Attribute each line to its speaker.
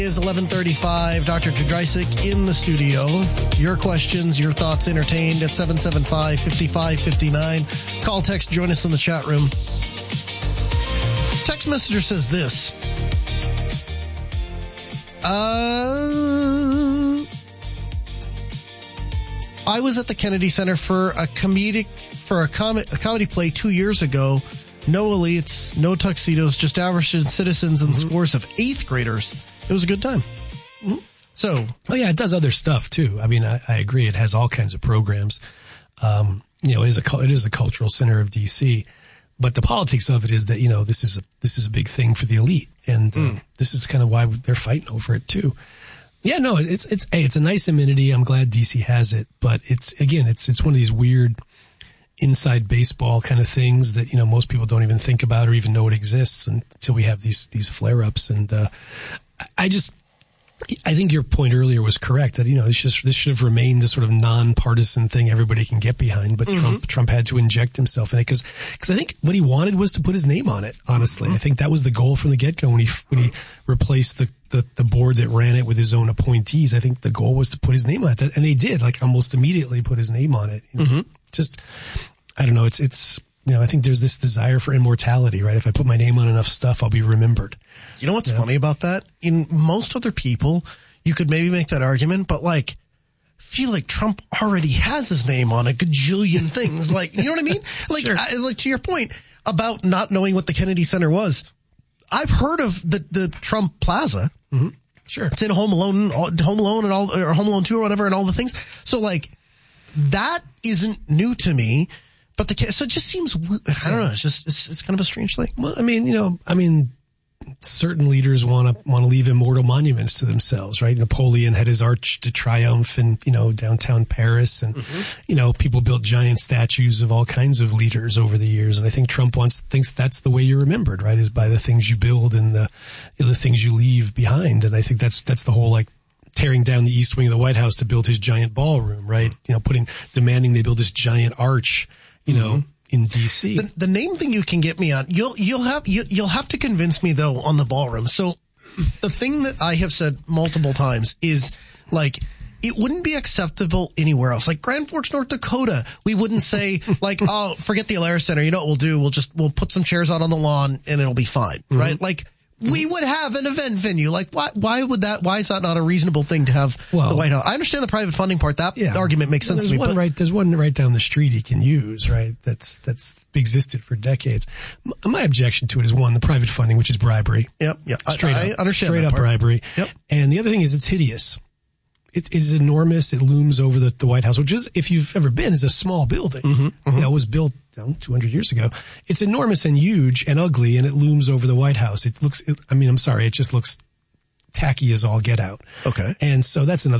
Speaker 1: Is 11:35. Dr. Jadrysik in the studio. Your questions, your thoughts entertained at 775-5559. Call, text, join us in the chat room. Text messenger says this. I was at the Kennedy Center for a comedy play 2 years ago. No elites, no tuxedos, just average citizens and scores of 8th graders. It was a good time. So,
Speaker 2: it does other stuff too. I mean, I agree. It has all kinds of programs. It is a cultural center of DC, but the politics of it is that, this is a big thing for the elite. And this is kind of why they're fighting over it too. Yeah, no, it's a nice amenity. I'm glad DC has it, but it's one of these weird inside baseball kind of things that, most people don't even think about or even know it exists until we have these flare-ups. And, I think your point earlier was correct that, this should have remained a sort of nonpartisan thing everybody can get behind, but Trump had to inject himself in it because I think what he wanted was to put his name on it, honestly. I think that was the goal from the get-go when he replaced the board that ran it with his own appointees. I think the goal was to put his name on it, and they did, almost immediately put his name on it. Just, I don't know, it's I think there's this desire for immortality, right? If I put my name on enough stuff, I'll be remembered.
Speaker 1: You know what's funny about that? In most other people, you could maybe make that argument, but I feel like Trump already has his name on a gajillion things. You know what I mean?
Speaker 2: Sure.
Speaker 1: To your point about not knowing what the Kennedy Center was, I've heard of the Trump Plaza.
Speaker 2: Mm-hmm. Sure.
Speaker 1: It's in Home Alone and all, or Home Alone 2 or whatever, and all the things. So that isn't new to me. But so it just seems, I don't know, it's kind of a strange thing.
Speaker 2: Well, certain leaders want to leave immortal monuments to themselves, right? Napoleon had his Arch de Triomphe in, downtown Paris, and, people built giant statues of all kinds of leaders over the years. And I think Trump thinks that's the way you're remembered, right? Is by the things you build and the things you leave behind. And I think that's the whole, tearing down the east wing of the White House to build his giant ballroom, right? Demanding they build this giant arch, in DC.
Speaker 1: The name thing you can get me on, you'll have to convince me though on the ballroom. So the thing that I have said multiple times is it wouldn't be acceptable anywhere else. Grand Forks, North Dakota, we wouldn't say oh, forget the Alaris Center. You know what we'll do? We'll put some chairs out on the lawn and it'll be fine, right? We would have an event venue. Why is that not a reasonable thing to have the White House? I understand the private funding part. That argument makes sense to me.
Speaker 2: There's one right down the street he can use, right? That's existed for decades. My objection to it is one, the private funding, which is bribery.
Speaker 1: Yep.
Speaker 2: I understand
Speaker 1: straight
Speaker 2: up bribery.
Speaker 1: Yep.
Speaker 2: And the other thing is it's hideous. It is enormous. It looms over the White House, which is, if you've ever been, is a small building. It was built 200 years ago. It's enormous and huge and ugly, and it looms over the White House. It just looks tacky as all get out.
Speaker 1: Okay.
Speaker 2: And so that's another